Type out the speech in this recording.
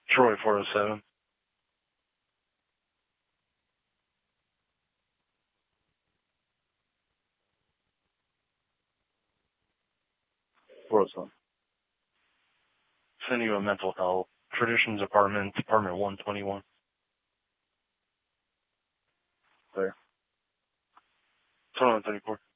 Troy 407. Send you a mental health. Traditions Apartment, Apartment 121. Clear. 2134.